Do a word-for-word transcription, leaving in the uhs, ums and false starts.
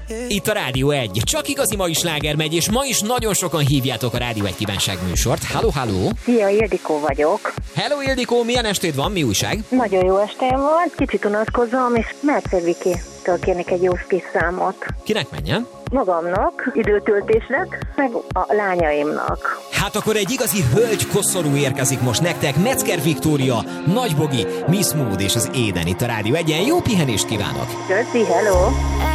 Itt a Rádió egy. Csak igazi mai sláger megy, és ma is nagyon sokan hívjátok a Rádió egy kívánság műsort. Halló, halló! Szia, Ildikó vagyok. Hello, Ildikó, milyen estéd van? Mi újság? Nagyon jó estém van, kicsit unatkozom, és Mercer Viki-től kérnék egy jó kis számot. Kinek menjen? Magamnak, időtöltésre, meg a lányaimnak. Hát akkor egy igazi hölgy koszorú érkezik most nektek. Metzger Viktória, Nagy Bogi, Miss Mood és az Éden itt a Rádió egyen. Jó pihenést kívánok! Köszi, hello!